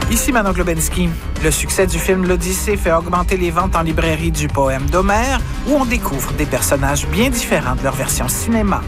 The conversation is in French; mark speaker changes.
Speaker 1: Ici Manon Globensky. Le succès du film L'Odyssée fait augmenter les ventes en librairie du poème d'Homère, où on découvre des personnages bien différents de leur version cinéma.